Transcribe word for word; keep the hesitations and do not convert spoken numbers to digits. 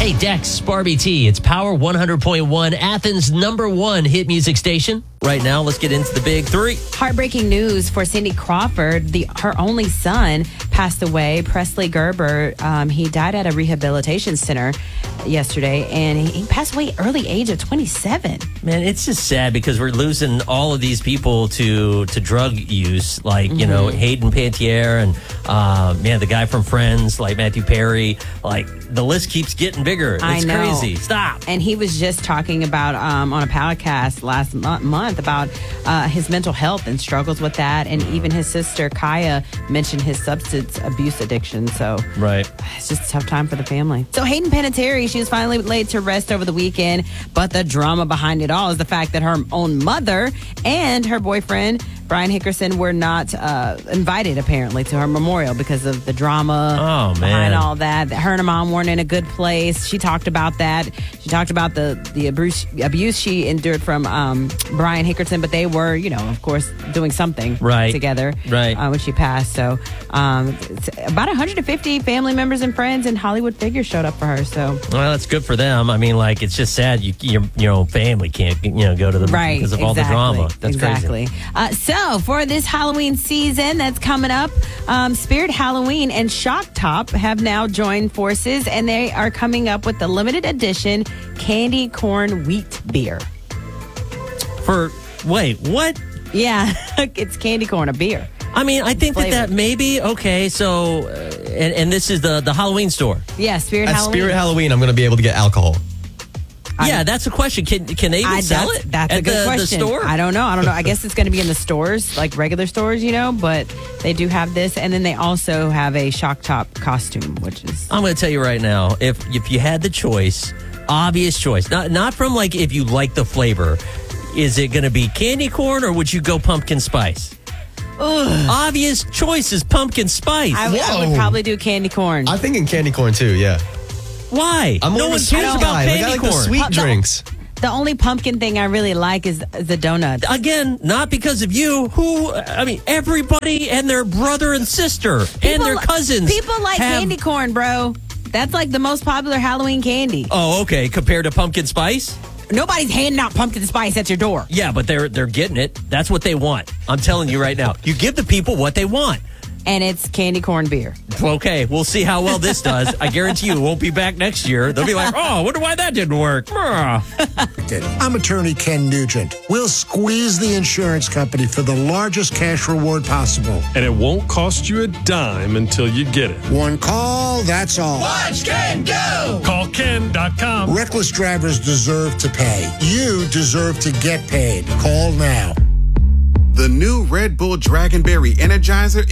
Hey, Dex, Barbie T. It's Power one hundred point one, Athens' number one hit music station. Right now, let's get into the big three. Heartbreaking news for Cindy Crawford. The her only son passed away, Presley Gerber. Um, he died at a rehabilitation center yesterday, and he, he passed away early age of twenty-seven. Man, it's just sad because we're losing all of these people to to drug use, like, you mm-hmm. know, Hayden Panettiere and, uh, man, the guy from Friends, like Matthew Perry. Like, the list keeps getting bigger. It's I know. crazy. Stop. And he was just talking about um, on a podcast last mo- month about uh, his mental health and struggles with that. And even his sister, Kaya, mentioned his substance abuse addiction. So right. it's just a tough time for the family. So Hayden Panettiere, she was finally laid to rest over the weekend. But the drama behind it all is the fact that her own mother and her boyfriend, Brian Hickerson, were not uh, invited, apparently, to her memorial because of the drama oh, behind man. all that. Her and her mom weren't in a good place. She talked about that. She talked about the, the abuse, abuse she endured from um, Brian Hickerson, but they were, you know, of course, doing something right. together right. Uh, when she passed. So um, about one hundred fifty family members and friends and Hollywood figures showed up for her. So well, that's good for them. I mean, like, it's just sad you, your, your own family can't, you know, go to the right, because of exactly, all the drama. That's exactly. crazy. Uh, so for this Halloween season that's coming up, um, Spirit Halloween and Shock Top have now joined forces, and they are coming up with the limited edition candy corn wheat beer. For wait, what? Yeah, it's candy corn, a beer. I mean, I think that, that maybe, okay, so, uh, and, and this is the, the Halloween store. Yeah, Spirit At Halloween. Spirit Halloween, I'm going to be able to get alcohol. Yeah, I'm, that's a question. Can can they even I, sell that's, it That's at a good the, question. the store? I don't know. I don't know. I guess it's going to be in the stores, like regular stores, you know, but they do have this. And then they also have a Shock Top costume, which is... I'm going to tell you right now, if if you had the choice, obvious choice, not not from like if you like the flavor, is it going to be candy corn or would you go pumpkin spice? Ugh. Obvious choice is pumpkin spice. I, I would probably do candy corn. I'm thinking candy corn too, yeah. Why? I'm no one cares about guy. candy like, I like corn. the sweet the, drinks. The only pumpkin thing I really like is the donuts. Again, not because of you. Who? I mean, everybody and their brother and sister People, and their cousins. People like have... candy corn, bro. That's like the most popular Halloween candy. Oh, okay. Compared to pumpkin spice? Nobody's handing out pumpkin spice at your door. Yeah, but they're they're getting it. That's what they want. I'm telling you right now. You give the people what they want. And it's candy corn beer. Okay, we'll see how well this does. I guarantee you it won't be back next year. They'll be like, oh, I wonder why that didn't work. I'm attorney Ken Nugent. We'll squeeze the insurance company for the largest cash reward possible. And it won't cost you a dime until you get it. One call, that's all. Watch Ken go! Call Ken dot com. Reckless drivers deserve to pay. You deserve to get paid. Call now. The new Red Bull Dragonberry Energizer